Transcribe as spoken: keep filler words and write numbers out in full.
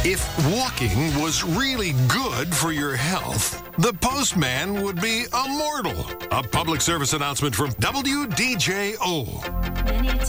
If walking was really good for your health, the postman would be immortal. A public service announcement from W D J O.